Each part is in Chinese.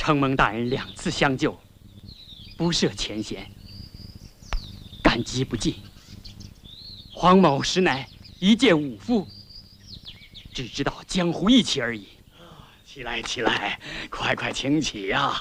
承蒙大人2次相救，不涉前嫌，感激不尽。黄某实乃一介武夫，只知道江湖义气而已。 起来，起来，快请起呀！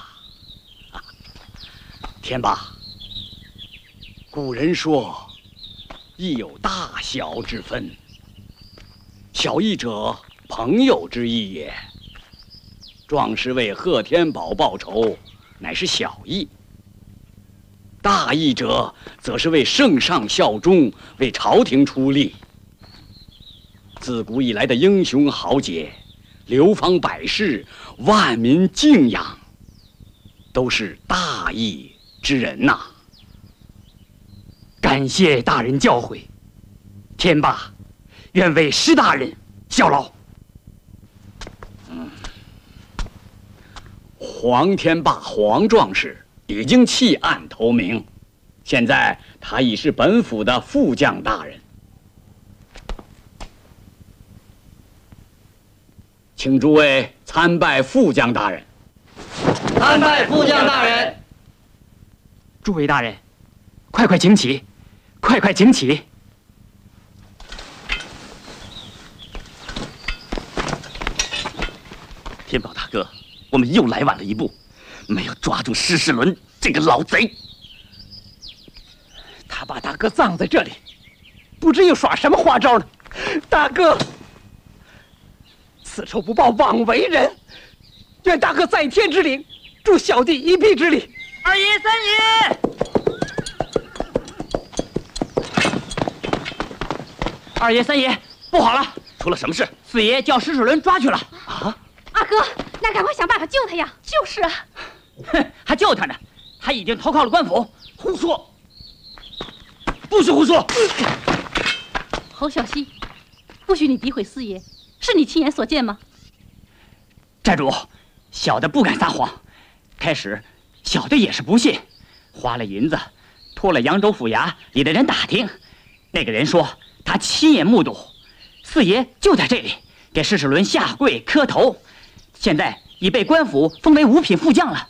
天霸，古人说，义有大小之分，小义者，朋友之义也。壮士为贺天宝报仇，乃是小义；大义者，则是为圣上效忠，为朝廷出力。自古以来的英雄豪杰，流芳百世，万民敬仰，都是大义之人呐。 感谢大人教诲，天霸愿为施大人效劳。 黄天霸黄壮士已经弃暗投明，现在他已是本府的副将大人，请诸位参拜副将大人。 参拜副将大人。 诸位大人，快请起，快请起。 天宝大哥，我们又来晚了一步，没有抓住施世伦这个老贼。 他把大哥葬在这里，不知又耍什么花招呢？大哥，此仇不报枉为人，愿大哥在天之灵，助小弟一臂之力。 二爷、三爷，二爷、三爷，不好了！ 出了什么事？ 四爷叫施世伦抓去了。 啊！ 二哥，那赶快想办法救他呀！就是啊。 哼，还救他呢？他已经投靠了官府。 胡说！不许胡说！ 侯小西，不许你诋毁四爷，是你亲眼所见吗？ 寨主，小的不敢撒谎。开始，小的也是不信，花了银子，托了扬州府衙里的人打听，那个人说他亲眼目睹，四爷就在这里，给施世伦下跪磕头，现在已被官府封为5品副将了。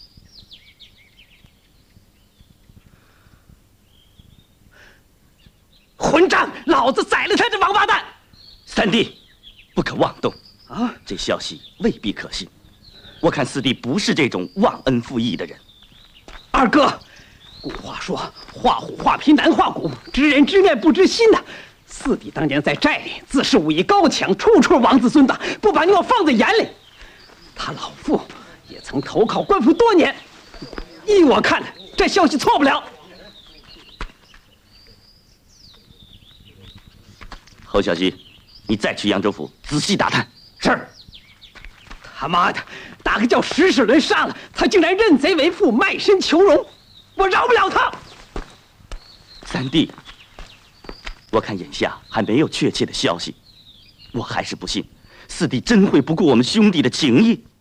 混账！老子宰了他这王八蛋！ 三弟，不可妄动啊！这消息未必可信，我看四弟不是这种忘恩负义的人。 二哥，古话说画虎画皮难画骨，知人知面不知心呐。四弟当年在寨里自是武艺高强，处处王子孙的，不把你我放在眼里。他老父也曾投靠官府多年，依我看来，这消息错不了。 侯小西，你再去扬州府仔细打探。 是。他妈的，大个叫施世伦杀了他，竟然认贼为父，卖身求荣，我饶不了他。 三弟，我看眼下还没有确切的消息，我还是不信四弟真会不顾我们兄弟的情谊。